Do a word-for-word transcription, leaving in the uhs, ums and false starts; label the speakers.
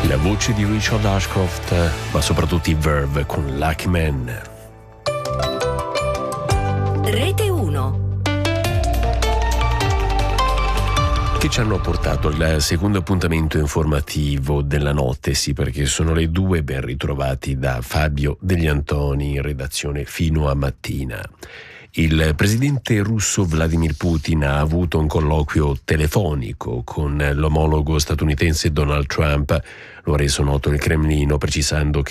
Speaker 1: La voce di Richard Ashcroft, ma soprattutto i Verve con Lucky Man.
Speaker 2: Rete uno.
Speaker 1: Che ci hanno portato al secondo appuntamento informativo della notte, sì, perché sono le due, ben ritrovati da Fabio Degli Antoni in redazione fino a mattina. Il presidente russo Vladimir Putin ha avuto un colloquio telefonico con l'omologo statunitense Donald Trump. Lo ha reso noto il Cremlino, precisando che